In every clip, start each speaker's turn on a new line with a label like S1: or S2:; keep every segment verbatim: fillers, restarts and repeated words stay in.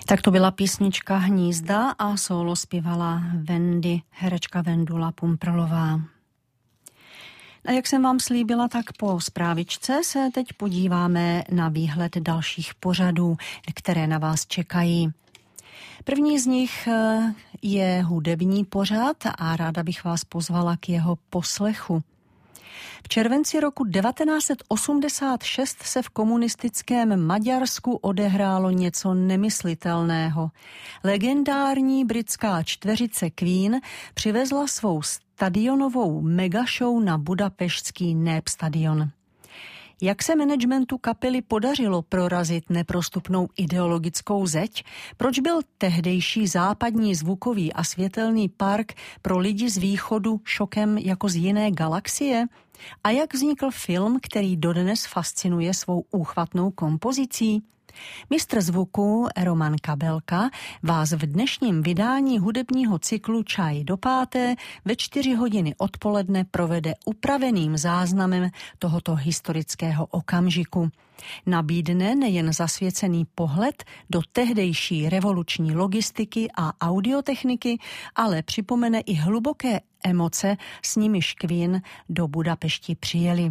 S1: Tak to byla písnička Hnízda a solo zpívala Wendy, herečka Vendula Pumprlová. A jak jsem vám slíbila, tak po zprávičce se teď podíváme na výhled dalších pořadů, které na vás čekají. První z nich je hudební pořad a ráda bych vás pozvala k jeho poslechu. V červenci roku devatenáct set osmdesát šest se v komunistickém Maďarsku odehrálo něco nemyslitelného. Legendární britská čtveřice Queen přivezla svou stadionovou megashow na budapeštský Nép stadion. Jak se managementu kapely podařilo prorazit neprostupnou ideologickou zeď? Proč byl tehdejší západní zvukový a světelný park pro lidi z východu šokem jako z jiné galaxie? A jak vznikl film, který dodnes fascinuje svou úchvatnou kompozicí? Mistr zvuku Roman Kabelka vás v dnešním vydání hudebního cyklu Čaj do páté ve čtyři hodiny odpoledne provede upraveným záznamem tohoto historického okamžiku. Nabídne nejen zasvěcený pohled do tehdejší revoluční logistiky a audiotechniky, ale připomene i hluboké emoce, s nimiž Queen do Budapešti přijeli.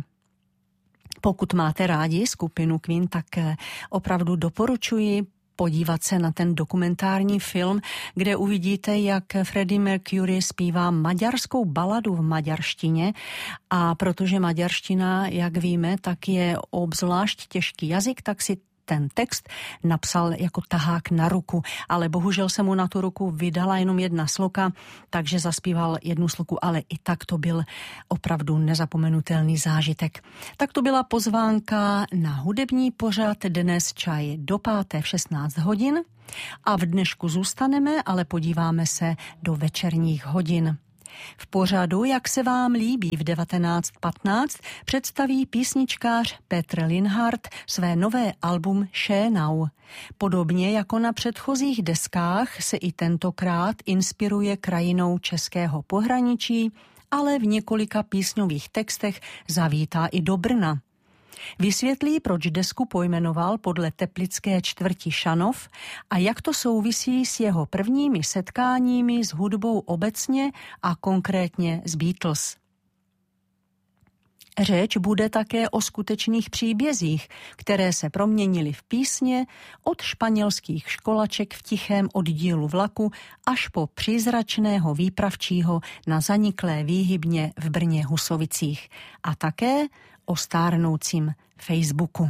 S1: Pokud máte rádi skupinu Queen, tak opravdu doporučuji podívat se na ten dokumentární film, kde uvidíte, jak Freddie Mercury zpívá maďarskou baladu v maďarštině, a protože maďarština, jak víme, tak je obzvlášť těžký jazyk, tak si ten text napsal jako tahák na ruku, ale bohužel se mu na tu ruku vydala jenom jedna sloka, takže zaspíval jednu sloku, ale i tak to byl opravdu nezapomenutelný zážitek. Tak to byla pozvánka na hudební pořad dnes Čaj do páté v šestnáct hodin a v dnešku zůstaneme, ale podíváme se do večerních hodin. V pořadu, jak se vám líbí, v devatenáct patnáct představí písničkář Petr Linhart své nové album Šénau. Podobně jako na předchozích deskách se i tentokrát inspiruje krajinou českého pohraničí, ale v několika písňových textech zavítá i do Brna. Vysvětlí, proč desku pojmenoval podle teplické čtvrti Šanov a jak to souvisí s jeho prvními setkáními s hudbou obecně a konkrétně s Beatles. Řeč bude také o skutečných příbězích, které se proměnily v písně od španělských školaček v tichém oddílu vlaku až po přízračného výpravčího na zaniklé výhybně v Brně Husovicích a také o stárnoucím Facebooku.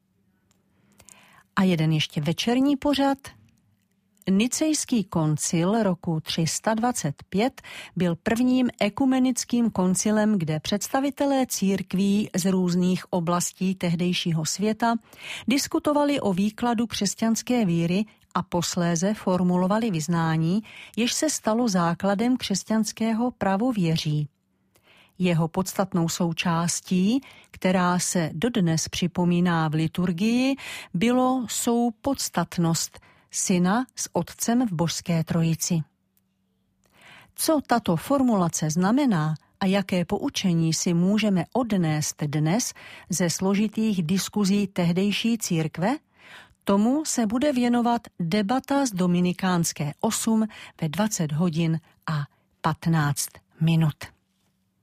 S1: A jeden ještě večerní pořad. Nicejský koncil roku tři sta dvacet pět byl prvním ekumenickým koncilem, kde představitelé církví z různých oblastí tehdejšího světa diskutovali o výkladu křesťanské víry a posléze formulovali vyznání, jež se stalo základem křesťanského pravověří. Jeho podstatnou součástí, která se dodnes připomíná v liturgii, bylo soupodstatnost Syna s Otcem v božské trojici. Co tato formulace znamená a jaké poučení si můžeme odnést dnes ze složitých diskuzí tehdejší církve, tomu se bude věnovat debata z Dominikánské osm ve dvacet hodin a patnáct minut.